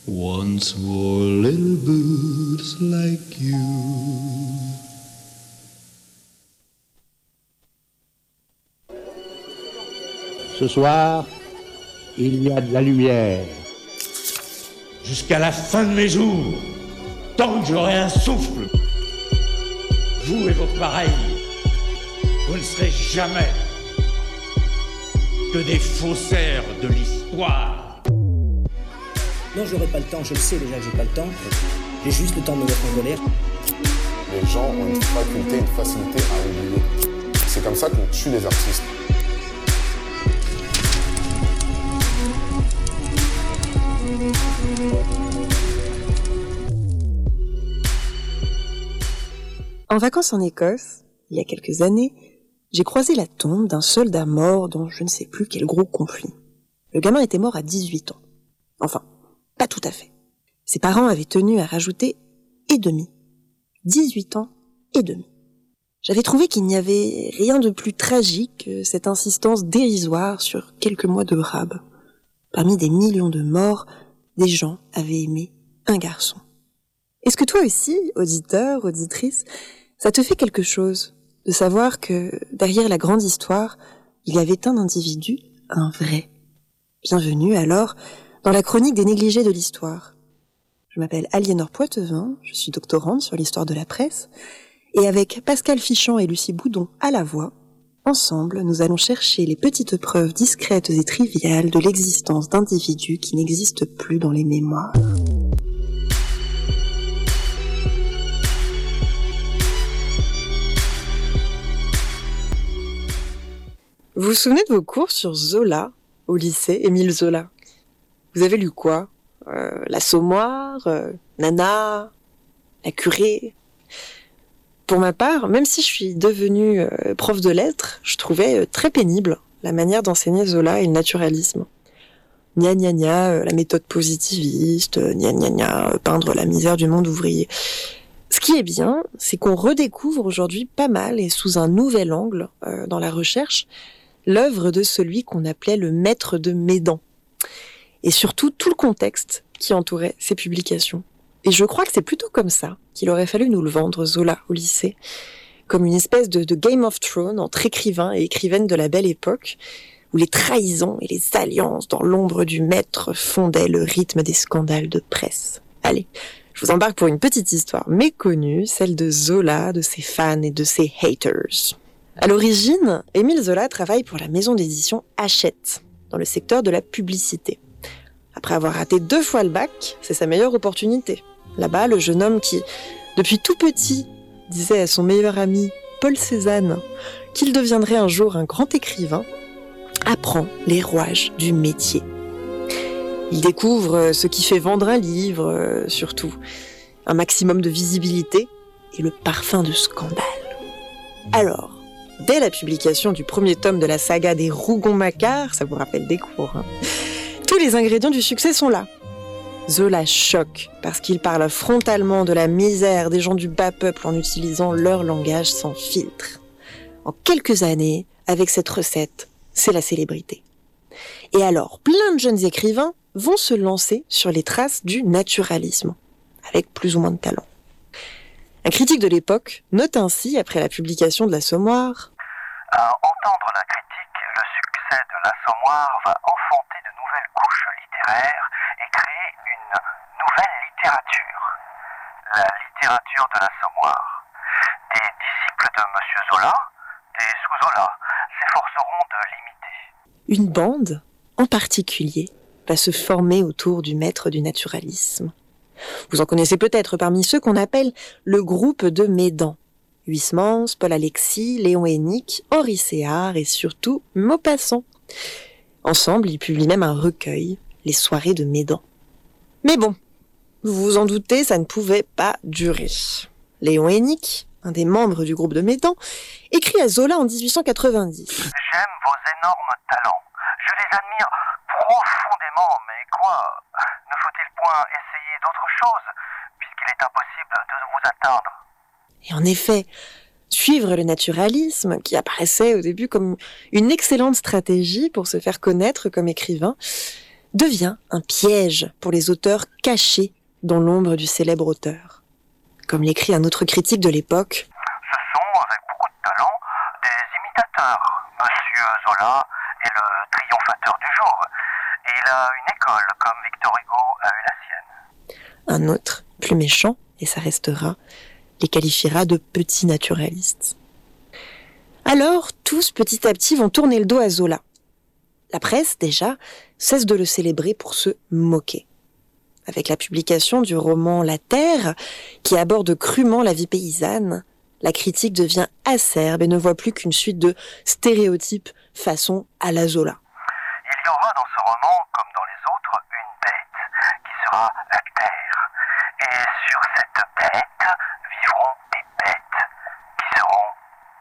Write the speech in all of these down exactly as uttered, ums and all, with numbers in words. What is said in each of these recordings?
Once more little birds like you. Ce soir, il y a de la lumière. Jusqu'à la fin de mes jours, tant que j'aurai un souffle, vous et vos pareils, vous ne serez jamais que des faussaires de l'histoire. Non, j'aurai pas le temps, je le sais déjà que j'ai pas le temps. J'ai juste le temps de me mettre en colère. Les gens ont une faculté, une facilité à oublier. C'est comme ça qu'on tue les artistes. En vacances en Écosse, il y a quelques années, j'ai croisé la tombe d'un soldat mort dans je ne sais plus quel gros conflit. Le gamin était mort à dix-huit ans. Enfin, pas tout à fait. Ses parents avaient tenu à rajouter « et demi ». dix-huit ans et demi. J'avais trouvé qu'il n'y avait rien de plus tragique que cette insistance dérisoire sur quelques mois de rab. Parmi des millions de morts, des gens avaient aimé un garçon. Est-ce que toi aussi, auditeur, auditrice, ça te fait quelque chose de savoir que derrière la grande histoire, il y avait un individu, un vrai. Bienvenue alors dans la chronique des négligés de l'histoire. Je m'appelle Aliénor Poitevin, je suis doctorante sur l'histoire de la presse, et avec Pascal Fichamp et Lucie Boudon à la voix, ensemble, nous allons chercher les petites preuves discrètes et triviales de l'existence d'individus qui n'existent plus dans les mémoires. Vous vous souvenez de vos cours sur Zola au lycée, Émile Zola? Vous avez lu quoi? euh, L'Assommoir, euh, Nana, La Curée. Pour ma part, même si je suis devenue euh, prof de lettres, je trouvais euh, très pénible la manière d'enseigner Zola et le naturalisme. Gna gna gna, euh, la méthode positiviste, euh, gna gna gna, euh, peindre la misère du monde ouvrier. Ce qui est bien, c'est qu'on redécouvre aujourd'hui pas mal et sous un nouvel angle euh, dans la recherche, l'œuvre de celui qu'on appelait le maître de Médan. Et surtout tout le contexte qui entourait ces publications. Et je crois que c'est plutôt comme ça qu'il aurait fallu nous le vendre, Zola, au lycée, comme une espèce de, de Game of Thrones entre écrivains et écrivaines de la belle époque, où les trahisons et les alliances dans l'ombre du maître fondaient le rythme des scandales de presse. Allez, je vous embarque pour une petite histoire méconnue, celle de Zola, de ses fans et de ses haters. À l'origine, Émile Zola travaille pour la maison d'édition Hachette, dans le secteur de la publicité. Après avoir raté deux fois le bac, c'est sa meilleure opportunité. Là-bas, le jeune homme qui, depuis tout petit, disait à son meilleur ami, Paul Cézanne, qu'il deviendrait un jour un grand écrivain, apprend les rouages du métier. Il découvre ce qui fait vendre un livre, surtout, un maximum de visibilité et le parfum de scandale. Alors, dès la publication du premier tome de la saga des Rougon-Macquart, ça vous rappelle des cours, hein, tous les ingrédients du succès sont là. Zola choque parce qu'il parle frontalement de la misère des gens du bas peuple en utilisant leur langage sans filtre. En quelques années, avec cette recette, c'est la célébrité. Et alors, plein de jeunes écrivains vont se lancer sur les traces du naturalisme, avec plus ou moins de talent. Un critique de l'époque note ainsi, après la publication de l'Assommoir, « À entendre la critique, le succès de l'Assommoir va enfanter de nouvelles couches littéraires et créer une nouvelle littérature. La littérature de l'Assommoir. Des disciples de Monsieur Zola, des sous-Zola, s'efforceront de l'imiter. » Une bande, en particulier, va se former autour du maître du naturalisme. Vous en connaissez peut-être parmi ceux qu'on appelle le groupe de Médan. Huysmans, Paul Alexis, Léon Hénique, Henri Séhart et surtout Maupassant. Ensemble, ils publient même un recueil, Les soirées de Médan. Mais bon, vous vous en doutez, ça ne pouvait pas durer. Léon Hénique, un des membres du groupe de Médan, écrit à Zola en dix-huit cent quatre-vingt-dix. « J'aime vos énormes talents. Je les admire profondément, mais quoi? Ne faut-il point essayer d'autre chose, puisqu'il est impossible de vous atteindre ?» Et en effet, suivre le naturalisme, qui apparaissait au début comme une excellente stratégie pour se faire connaître comme écrivain, devient un piège pour les auteurs cachés dans l'ombre du célèbre auteur. Comme l'écrit un autre critique de l'époque, Ce sont, avec beaucoup de talent, des imitateurs. Monsieur Zola est le triomphateur du jour. Et il a une école comme Victor Hugo a eu la sienne. un autre, plus méchant, et ça restera, les qualifiera de petits naturalistes. Alors, tous petit à petit vont tourner le dos à Zola. La presse, déjà, cesse de le célébrer pour se moquer. Avec la publication du roman La Terre, qui aborde crûment la vie paysanne, la critique devient acerbe et ne voit plus qu'une suite de stéréotypes façon à la Zola. Il y aura dans ce roman, comme dans les autres, une bête qui sera la terre. Et sur cette bête vivront des bêtes qui seront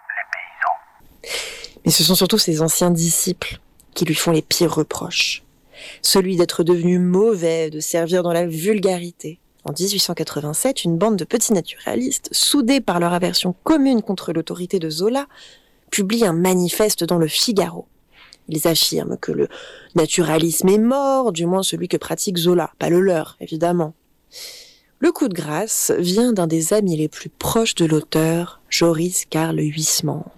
les paysans. Mais ce sont surtout ses anciens disciples qui lui font les pires reproches. Celui d'être devenu mauvais, de servir dans la vulgarité. En dix-huit cent quatre-vingt-sept, une bande de petits naturalistes, soudés par leur aversion commune contre l'autorité de Zola, publie un manifeste dans le Figaro. Ils affirment que le naturalisme est mort, du moins celui que pratique Zola, pas le leur, évidemment. Le coup de grâce vient d'un des amis les plus proches de l'auteur, Joris Karl Huysmans.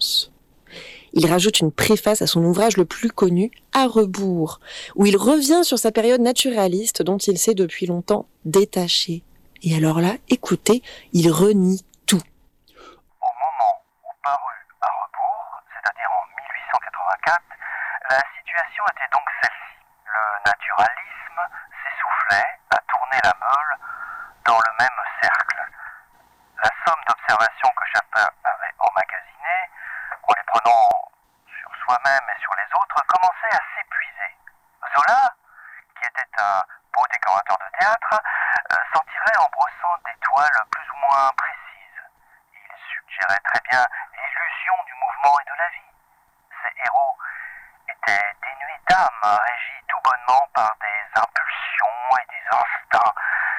Il rajoute une préface à son ouvrage le plus connu, À rebours, où il revient sur sa période naturaliste dont il s'est depuis longtemps détaché. Et alors là, écoutez, il renie tout. Au moment où parut À rebours, c'est-à-dire en mille huit cent quatre-vingt-quatre, la situation était donc celle-ci. Le naturalisme s'essoufflait à tourner la meule dans le même cercle. La somme d'observations que chacun avait emmagasinées, en les prenant sur soi-même et sur les autres, commençait à s'épuiser. Zola, qui était un beau décorateur de théâtre, euh, s'en tirait en brossant des toiles plus ou moins précises. Il suggérait très bien l'illusion du mouvement et de la vie. Ses héros étaient dénués d'âme, régis tout bonnement par des impulsions et des instincts,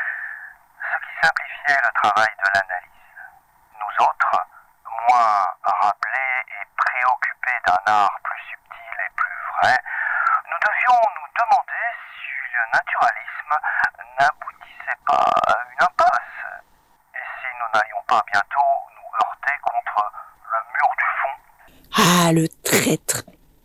ce qui simplifiait le travail de l'analyse. Nous autres, moins rappelés et préoccupés d'un art plus subtil et plus vrai, nous devions nous demander si le naturalisme n'aboutissait pas à une impasse, et si nous n'allions pas bientôt nous heurter contre le mur du fond. Ah, le traître.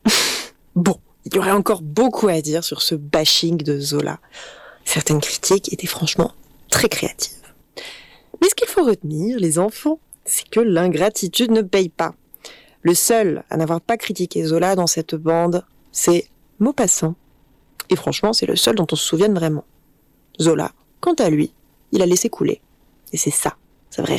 Bon, il y aurait encore beaucoup à dire sur ce bashing de Zola. Certaines critiques étaient franchement très créatives. Mais ce qu'il faut retenir, les enfants, c'est que l'ingratitude ne paye pas. Le seul à n'avoir pas critiqué Zola dans cette bande, c'est Maupassant. Et franchement, c'est le seul dont on se souvienne vraiment. Zola, quant à lui, il a laissé couler. Et c'est ça, sa vraie